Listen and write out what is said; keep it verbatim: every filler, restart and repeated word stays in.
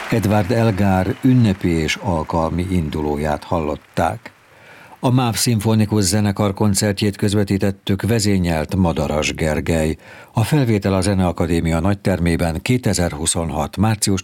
Edvard Elgar ünnepi és alkalmi indulóját hallották. A MÁV Szimfonikus Zenekar koncertjét közvetítettük, vezényelt Madaras Gergely. A felvétel a Zeneakadémia nagytermében kétezer-huszonhat. március